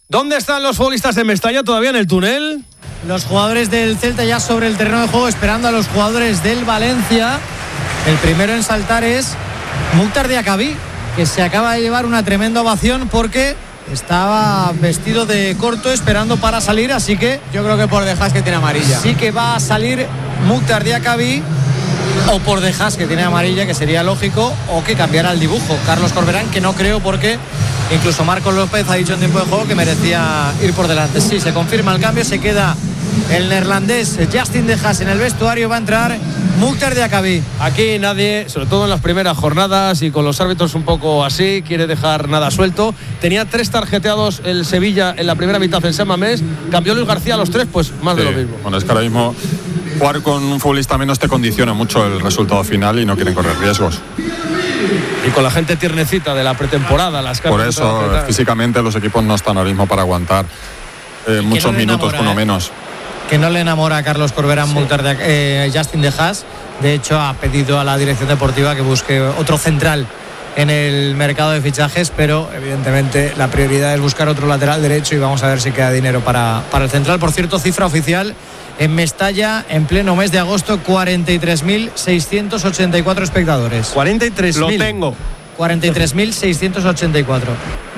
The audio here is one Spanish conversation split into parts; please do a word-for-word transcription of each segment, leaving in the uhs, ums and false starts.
¿Dónde están los futbolistas de Mestalla? ¿Todavía en el túnel? Los jugadores del Celta ya sobre el terreno de juego esperando a los jugadores del Valencia. El primero en saltar es Mukhtar Diakhaby, que se acaba de llevar una tremenda ovación porque estaba vestido de corto esperando para salir, así que yo creo que por dejas que tiene amarilla. Sí que va a salir Mukhtar Diakhaby, o por dejas que tiene amarilla, que sería lógico, o que cambiara el dibujo. Carlos Corberán, que no creo, porque incluso Marcos López ha dicho en tiempo de juego que merecía ir por delante. Sí, se confirma el cambio, se queda el neerlandés Justin De Haas en el vestuario, va a entrar Mukhtar Diakhaby. Aquí nadie, sobre todo en las primeras jornadas y con los árbitros un poco así, quiere dejar nada suelto. Tenía tres tarjeteados el Sevilla en la primera mitad en San Mamés, cambió Luis García a los tres, pues más sí, de lo mismo. Bueno, es que ahora mismo jugar con un futbolista menos te condiciona mucho el resultado final y no quieren correr riesgos. Y con la gente tiernecita de la pretemporada, las Por eso, físicamente los equipos no están ahora mismo para aguantar eh, muchos no minutos, enamora, uno eh. menos. Que no le enamora a Carlos Corberán, sí. Mukhtar de, eh, Justin De Haas. De hecho, ha pedido a la dirección deportiva que busque otro central en el mercado de fichajes, pero evidentemente la prioridad es buscar otro lateral derecho y vamos a ver si queda dinero para, para el central. Por cierto, cifra oficial en Mestalla, en pleno mes de agosto, cuarenta y tres mil seiscientos ochenta y cuatro espectadores. cuarenta y tres mil. Lo tengo. cuarenta y tres mil seiscientos ochenta y cuatro.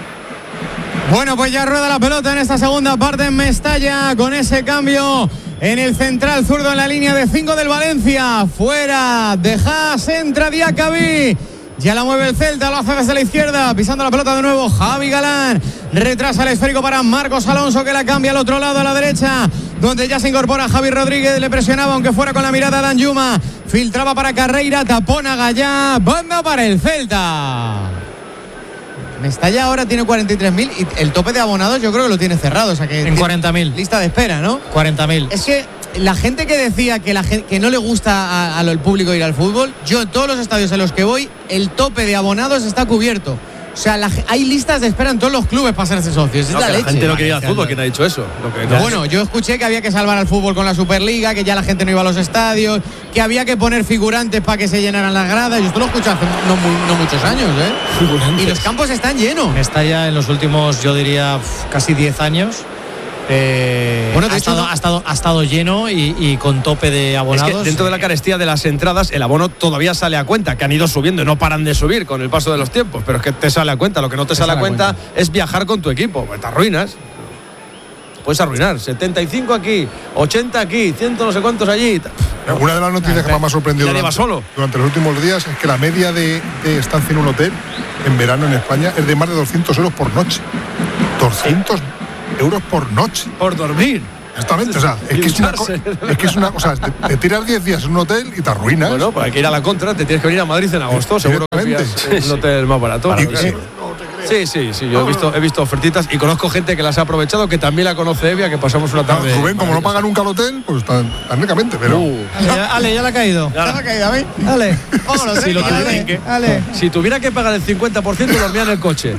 Bueno, pues ya rueda la pelota en esta segunda parte en Mestalla, con ese cambio en el central zurdo en la línea de cinco del Valencia. Fuera, De Haas, entra Diakhaby. Ya la mueve el Celta, lo hace desde la izquierda, pisando la pelota de nuevo Javi Galán. Retrasa el esférico para Marcos Alonso, que la cambia al otro lado, a la derecha, donde ya se incorpora Javi Rodríguez. Le presionaba, aunque fuera con la mirada, Dan Yuma. Filtraba para Carreira, tapona Gallá. Banda para el Celta. Mestalla ahora tiene cuarenta y tres mil y el tope de abonados yo creo que lo tiene cerrado. O sea que en cuarenta mil. Lista de espera, ¿no? cuarenta mil. Es que la gente que decía que, la gente, que no le gusta al público ir al fútbol, yo en todos los estadios en los que voy, el tope de abonados está cubierto. O sea, la, hay listas de espera en todos los clubes para hacerse socios. Es no, la, la leche. gente no quería ir al fútbol. ¿Quién ha dicho eso? Lo que no. Bueno, yo escuché que había que salvar al fútbol con la Superliga, que ya la gente no iba a los estadios, que había que poner figurantes para que se llenaran las gradas. Yo esto lo escuché hace no, muy, no muchos años, ¿eh? Figurantes. Y los campos están llenos. Mestalla en los últimos, yo diría, casi diez años. Eh, bueno, ha, hecho, estado, no... ha, estado, ha estado lleno y, y con tope de abonados. Es que dentro de la carestía de las entradas, el abono todavía sale a cuenta, que han ido subiendo y no paran de subir con el paso de los tiempos, pero es que te sale a cuenta. Lo que no te, te sale a cuenta, cuenta es viajar con tu equipo, pues te arruinas. Puedes arruinar, setenta y cinco aquí, ochenta aquí, cien no sé cuántos allí. Una de las noticias que más me ha sorprendido durante, solo. durante los últimos días es que la media de, de estancia en un hotel en verano en España es de más de doscientos euros por noche. doscientos euros por noche. Por dormir. Exactamente, o sea, es que es una, es que es una cosa, te, te tiras diez días en un hotel y te arruinas. Bueno, pues hay que ir a la contra, te tienes que venir a Madrid en agosto, seguro que pillas un hotel más barato. Y, sí. Sí, sí, sí, yo he visto, he visto ofertitas y conozco gente que las ha aprovechado, que también la conoce Evia, que pasamos una tarde. Rubén, como no paga nunca el hotel, pues tan, tan ricamente, pero. Uh. Ale, Ale, ya le ha caído. Ya le ha caído a mí. Ale, vámonos, si, ¿eh? lo Ale, Ale. Si tuviera que pagar el cincuenta por ciento, dormía en el coche.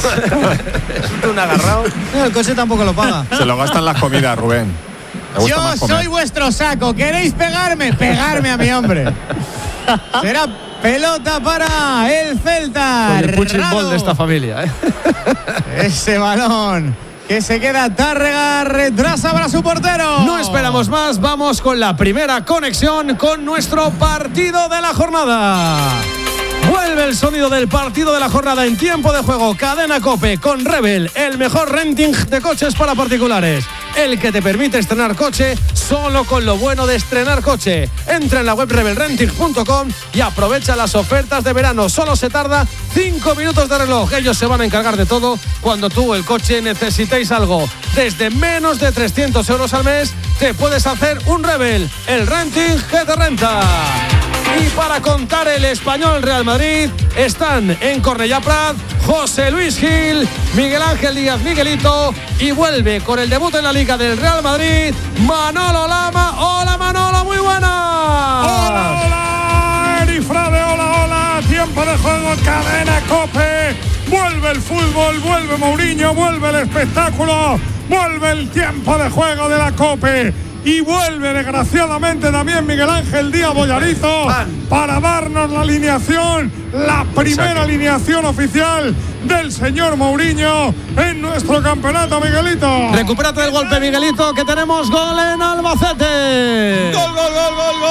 Un agarrado. No, el coche tampoco lo paga. Se lo gastan las comidas, Rubén. Yo soy vuestro saco. ¿Queréis pegarme? Pegarme a mi hombre. Será pelota para el Celta. Con el punching ball de esta familia, ¿eh? Ese balón que se queda Tárrega, retrasa para su portero. No esperamos más, vamos con la primera conexión con nuestro partido de la jornada. Vuelve el sonido del partido de la jornada en tiempo de juego. Cadena COPE con Rebel, el mejor renting de coches para particulares. El que te permite estrenar coche solo con lo bueno de estrenar coche. Entra en la web rebel renting punto com y aprovecha las ofertas de verano. Solo se tarda cinco minutos de reloj. Ellos se van a encargar de todo cuando tú, el coche, necesitéis algo. Desde menos de trescientos euros al mes te puedes hacer un Rebel, el renting que te renta. Y para contar el Español Real Madrid están en Cornellà Prat José Luis Gil, Miguel Ángel Díaz Miguelito, y vuelve con el debut en la Liga del Real Madrid Manolo Lama. Hola Manolo, muy buena. Hola, hola, Erifrade, hola, hola. Tiempo de juego, Cadena COPE. Vuelve el fútbol, vuelve Mourinho, vuelve el espectáculo, vuelve el tiempo de juego de la COPE. Y vuelve desgraciadamente también Miguel Ángel Díaz Bollarizo para darnos la alineación, la primera alineación oficial del señor Mourinho en nuestro campeonato, Miguelito. Recupérate del golpe, Miguelito, que tenemos gol en Albacete. Gol, gol, gol, gol,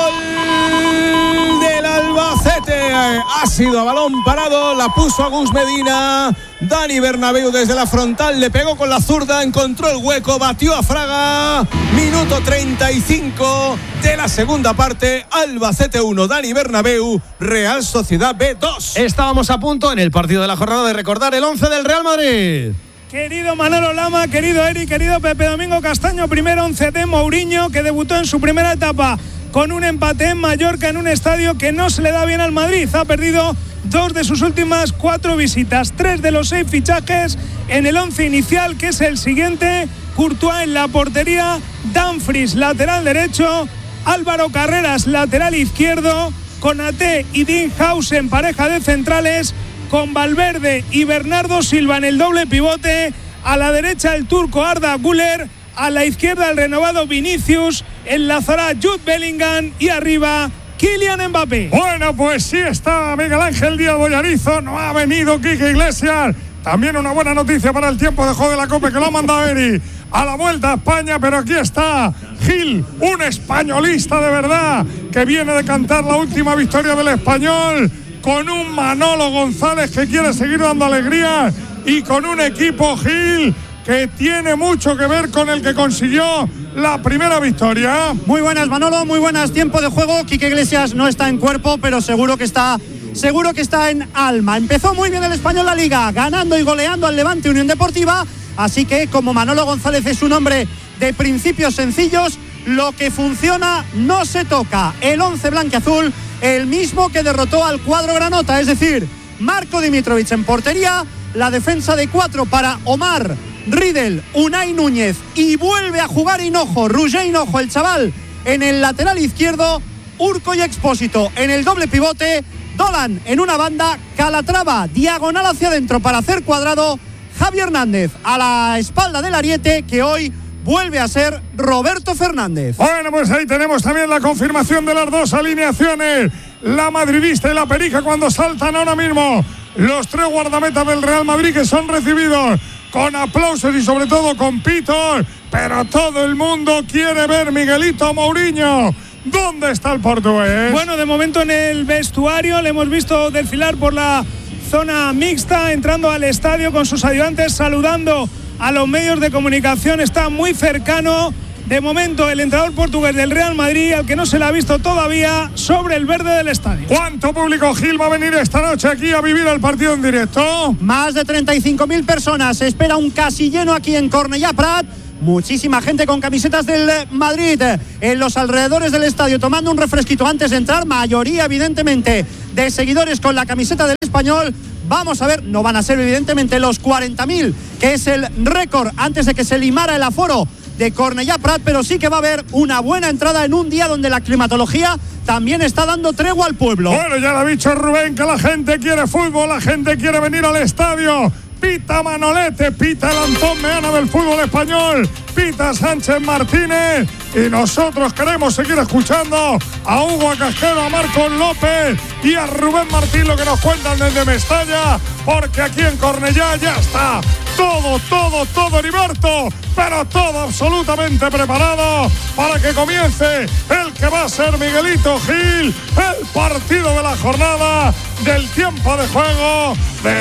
gol del Albacete. Ha sido a balón parado, la puso a Gus Medina. Dani Bernabéu desde la frontal le pegó con la zurda, encontró el hueco, batió a Fraga. Minuto treinta y cinco de la segunda parte. Albacete uno, Dani Bernabéu, Real Sociedad B dos. Estábamos a punto en el partido de la jornada de recordar el once del Real Madrid. Querido Manolo Lama, querido Eri, querido Pepe Domingo Castaño, primer once de Mourinho, que debutó en su primera etapa con un empate en Mallorca en un estadio que no se le da bien al Madrid. Ha perdido dos de sus últimas cuatro visitas, tres de los seis fichajes en el once inicial, que es el siguiente: Courtois en la portería, Dumfries lateral derecho, Álvaro Carreras lateral izquierdo, Konaté y Dean House en pareja de centrales, con Valverde y Bernardo Silva en el doble pivote, a la derecha el turco Arda Güler, a la izquierda el renovado Vinicius, enlazará Jude Bellingham y arriba Kylian Mbappé. Bueno, pues sí está Miguel Ángel Díaz Bollarizo, no ha venido Quique Iglesias. También una buena noticia para el tiempo de juego de la Copa, que lo ha mandado Eri a la vuelta a España, pero aquí está Gil, un españolista de verdad, que viene de cantar la última victoria del Español, con un Manolo González que quiere seguir dando alegría, y con un equipo, Gil, que tiene mucho que ver con el que consiguió la primera victoria. Muy buenas, Manolo, muy buenas. Tiempo de juego. Quique Iglesias no está en cuerpo, pero seguro que está seguro que está en alma. Empezó muy bien el Español la Liga, ganando y goleando al Levante Unión Deportiva, así que como Manolo González es un hombre de principios sencillos, lo que funciona no se toca. El once blanquiazul, el mismo que derrotó al cuadro granota, es decir, Marko Dimitrovic en portería, la defensa de cuatro para Omar, Riedel, Unai Núñez, y vuelve a jugar Hinojo, Roger Hinojo, el chaval, en el lateral izquierdo, Urco y Expósito en el doble pivote, Dolan en una banda, Calatrava diagonal hacia adentro para hacer cuadrado, Javi Hernández a la espalda del ariete, que hoy vuelve a ser Roberto Fernández. Bueno, pues ahí tenemos también la confirmación de las dos alineaciones, la madridista y la perija, cuando saltan ahora mismo los tres guardametas del Real Madrid, que son recibidos con aplausos y sobre todo con pitos, pero todo el mundo quiere ver Miguelito Mourinho. ¿Dónde está el portugués? Bueno, de momento en el vestuario le hemos visto desfilar por la zona mixta, entrando al estadio con sus ayudantes, saludando a los medios de comunicación. Está muy cercano, de momento, el entrenador portugués del Real Madrid, al que no se le ha visto todavía sobre el verde del estadio. ¿Cuánto público, Gil, va a venir esta noche aquí a vivir el partido en directo? Más de treinta y cinco mil personas. Se espera un casi lleno aquí en Cornellà Prat. Muchísima gente con camisetas del Madrid en los alrededores del estadio, tomando un refresquito antes de entrar. Mayoría, evidentemente, de seguidores con la camiseta del Español. Vamos a ver, no van a ser evidentemente los cuarenta mil, que es el récord antes de que se limara el aforo de Cornellà Prat, pero sí que va a haber una buena entrada en un día donde la climatología también está dando tregua al pueblo. Bueno, ya lo ha dicho Rubén, que la gente quiere fútbol, la gente quiere venir al estadio. Pita Manolete, pita el Antón Meana del fútbol español, pita Sánchez Martínez, y nosotros queremos seguir escuchando a Hugo Casquero, a Marcos López y a Rubén Martín, lo que nos cuentan desde Mestalla, porque aquí en Cornellà ya está todo, todo, todo, Heriberto, pero todo absolutamente preparado para que comience el que va a ser Miguelito Gil, el partido de la jornada, del tiempo de juego de